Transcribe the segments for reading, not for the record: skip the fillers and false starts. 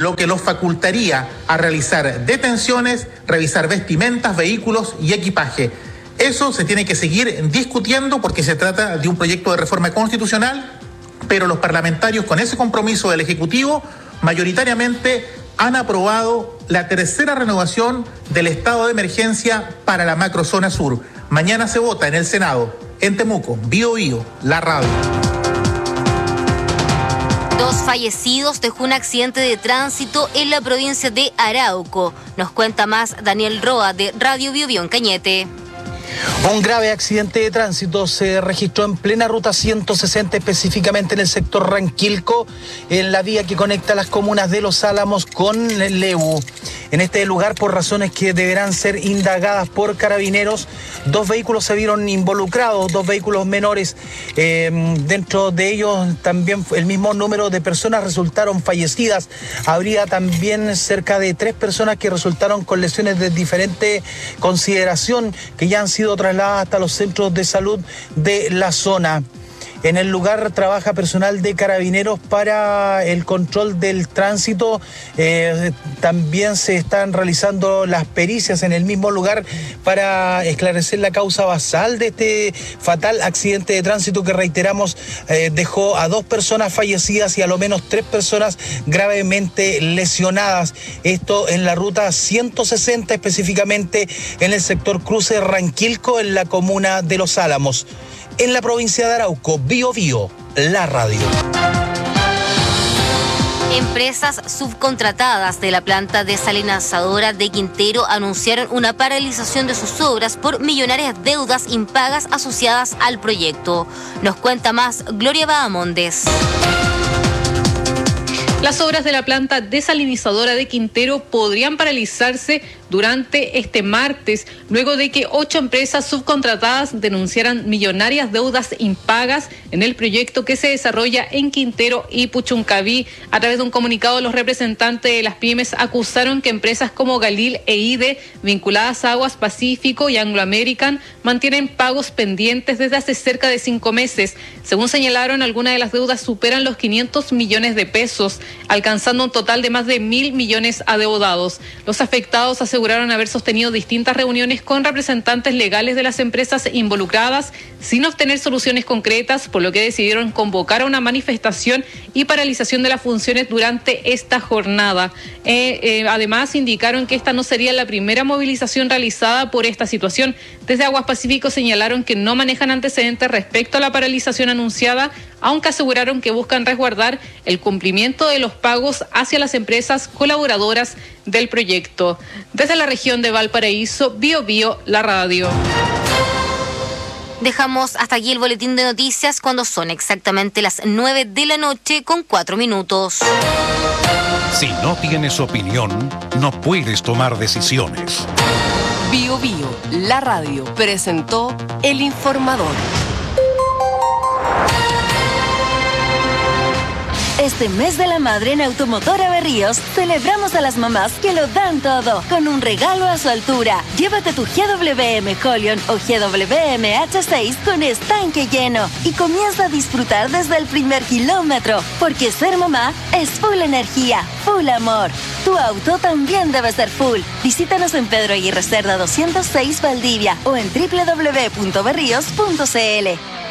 lo que los facultaría a realizar detenciones, revisar vestimentas, vehículos y equipaje. Eso se tiene que seguir discutiendo porque se trata de un proyecto de reforma constitucional, pero los parlamentarios, con ese compromiso del Ejecutivo, mayoritariamente han aprobado la tercera renovación del estado de emergencia para la macrozona sur. Mañana se vota en el Senado. En Temuco, Bío Bío, la radio. 2 fallecidos dejó un accidente de tránsito en la provincia de Arauco. Nos cuenta más Daniel Roa de Radio Bío Bío en Cañete. Un grave accidente de tránsito se registró en plena ruta 160, específicamente en el sector Ranquilco, en la vía que conecta las comunas de Los Álamos con Lebu. En este lugar, por razones que deberán ser indagadas por carabineros, 2 vehículos se vieron involucrados, 2 vehículos menores. Dentro de ellos también el mismo número de personas resultaron fallecidas. Habría también cerca de 3 personas que resultaron con lesiones de diferente consideración, que ya han sido trasladadas hasta los centros de salud de la zona. En el lugar trabaja personal de carabineros para el control del tránsito. También se están realizando las pericias en el mismo lugar para esclarecer la causa basal de este fatal accidente de tránsito que, reiteramos, dejó a 2 personas fallecidas y a lo menos 3 personas gravemente lesionadas. Esto en la ruta 160, específicamente en el sector Cruce Ranquilco, en la comuna de Los Álamos. En la provincia de Arauco, Bío Bío, la radio. Empresas subcontratadas de la planta desalinizadora de Quintero anunciaron una paralización de sus obras por millonarias deudas impagas asociadas al proyecto. Nos cuenta más Gloria Bahamondes. Las obras de la planta desalinizadora de Quintero podrían paralizarse durante este martes, luego de que 8 empresas subcontratadas denunciaran millonarias deudas impagas en el proyecto que se desarrolla en Quintero y Puchuncaví. A través de un comunicado, los representantes de las pymes acusaron que empresas como Galil e IDE, vinculadas a Aguas Pacífico y Anglo American, mantienen pagos pendientes desde hace cerca de 5 meses. Según señalaron, algunas de las deudas superan los 500 millones de pesos, alcanzando un total de más de 1.000 millones adeudados. Los afectados aseguraron haber sostenido distintas reuniones con representantes legales de las empresas involucradas sin obtener soluciones concretas, por lo que decidieron convocar a una manifestación y paralización de las funciones durante esta jornada. Además, indicaron que esta no sería la primera movilización realizada por esta situación. Desde Aguas Pacífico señalaron que no manejan antecedentes respecto a la paralización anunciada, aunque aseguraron que buscan resguardar el cumplimiento de los pagos hacia las empresas colaboradoras del proyecto. Desde la región de Valparaíso, Bío Bío, la radio. Dejamos hasta aquí el boletín de noticias cuando son exactamente las 9 de la noche con 4 minutos. Si no tienes opinión, no puedes tomar decisiones. Bío Bío, la radio, presentó El Informador. Este mes de la madre en Automotora Berríos celebramos a las mamás que lo dan todo con un regalo a su altura. Llévate tu GWM Colion o GWM H6 con estanque lleno y comienza a disfrutar desde el primer kilómetro, porque ser mamá es full energía, full amor. Tu auto también debe ser full. Visítanos en Pedro Aguirre Cerda 206 Valdivia o en www.berrios.cl.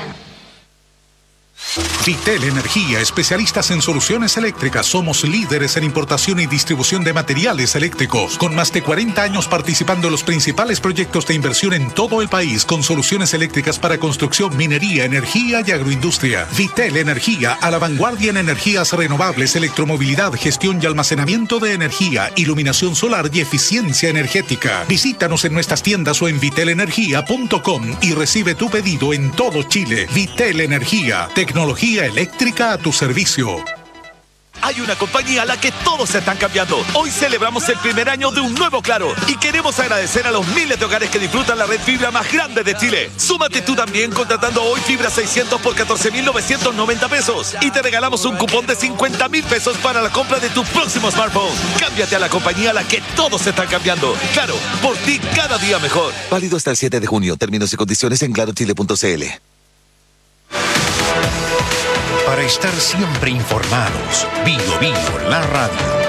Vitel Energía, especialistas en soluciones eléctricas. Somos líderes en importación y distribución de materiales eléctricos, con más de 40 años participando en los principales proyectos de inversión en todo el país, con soluciones eléctricas para construcción, minería, energía y agroindustria. Vitel Energía, a la vanguardia en energías renovables, electromovilidad, gestión y almacenamiento de energía, iluminación solar y eficiencia energética. Visítanos en nuestras tiendas o en vitelenergia.com y recibe tu pedido en todo Chile. Vitel Energía, tecnología eléctrica a tu servicio. Hay una compañía a la que todos se están cambiando. Hoy celebramos el primer año de un nuevo Claro y queremos agradecer a los miles de hogares que disfrutan la red fibra más grande de Chile. Súmate tú también contratando hoy fibra 600 por 14.990 pesos y te regalamos un cupón de 50.000 pesos para la compra de tu próximo smartphone. Cámbiate a la compañía a la que todos se están cambiando. Claro, por ti cada día mejor. Válido hasta el 7 de junio. Términos y condiciones en clarochile.cl. Para estar siempre informados, Bío Bío, la radio.